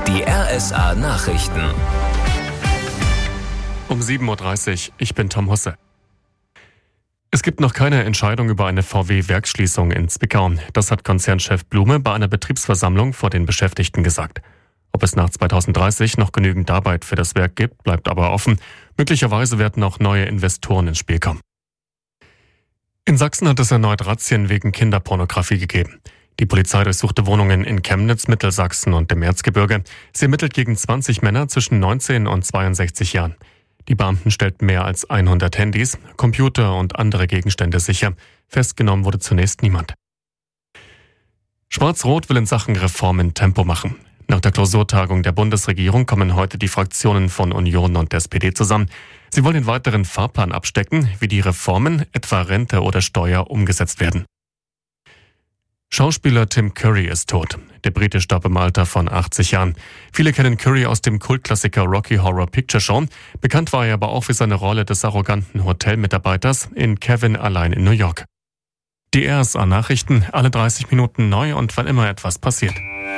Die RSA Nachrichten. Um 7.30 Uhr, ich bin Tom Husse. Es gibt noch keine Entscheidung über eine VW-Werksschließung in Zwickau. Das hat Konzernchef Blume bei einer Betriebsversammlung vor den Beschäftigten gesagt. Ob es nach 2030 noch genügend Arbeit für das Werk gibt, bleibt aber offen. Möglicherweise werden auch neue Investoren ins Spiel kommen. In Sachsen hat es erneut Razzien wegen Kinderpornografie gegeben. Die Polizei durchsuchte Wohnungen in Chemnitz, Mittelsachsen und dem Erzgebirge. Sie ermittelt gegen 20 Männer zwischen 19 und 62 Jahren. Die Beamten stellten mehr als 100 Handys, Computer und andere Gegenstände sicher. Festgenommen wurde zunächst niemand. Schwarz-Rot will in Sachen Reformen Tempo machen. Nach der Klausurtagung der Bundesregierung kommen heute die Fraktionen von Union und SPD zusammen. Sie wollen den weiteren Fahrplan abstecken, wie die Reformen, etwa Rente oder Steuer, umgesetzt werden. Schauspieler Tim Curry ist tot. Der Brite starb im Alter von 80 Jahren. Viele kennen Curry aus dem Kultklassiker Rocky Horror Picture Show. Bekannt war er aber auch für seine Rolle des arroganten Hotelmitarbeiters in Kevin allein in New York. Die RSA Nachrichten, alle 30 Minuten neu und wann immer etwas passiert.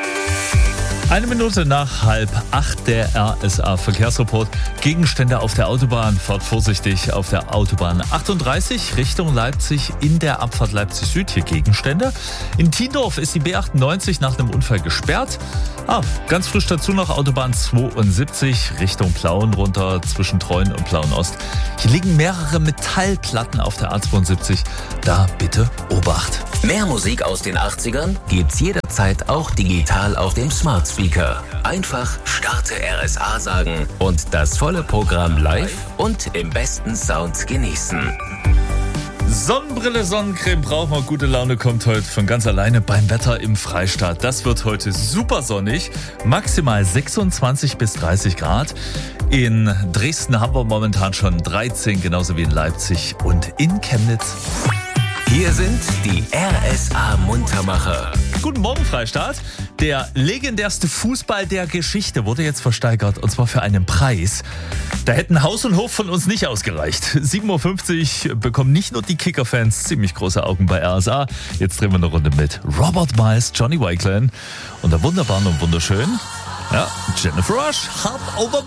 1 Minute nach 7:30 der RSA Verkehrsreport. Gegenstände auf der Autobahn. Fahrt vorsichtig auf der Autobahn 38 Richtung Leipzig in der Abfahrt Leipzig Süd. Hier Gegenstände. In Tiendorf ist die B98 nach einem Unfall gesperrt. Ganz frisch dazu noch Autobahn 72 Richtung Plauen runter zwischen Treuen und Plauen Ost. Hier liegen mehrere Metallplatten auf der A72. Da bitte Obacht. Mehr Musik aus den 80ern gibt's jederzeit auch digital auf dem Smart Speaker. Einfach Starte RSA sagen und das volle Programm live und im besten Sound genießen. Sonnenbrille, Sonnencreme brauchen wir. Gute Laune kommt heute von ganz alleine beim Wetter im Freistaat. Das wird heute super sonnig. Maximal 26 bis 30 Grad. In Dresden haben wir momentan schon 13, genauso wie in Leipzig und in Chemnitz. Hier sind die RSA Muntermacher. Guten Morgen, Freistaat. Der legendärste Fußball der Geschichte wurde jetzt versteigert, und zwar für einen Preis. Da hätten Haus und Hof von uns nicht ausgereicht. 7.50 Uhr bekommen nicht nur die Kicker-Fans ziemlich große Augen bei RSA. Jetzt drehen wir eine Runde mit Robert Miles, Johnny Wakelin und der wunderbaren und wunderschönen Jennifer Rush, Heart Over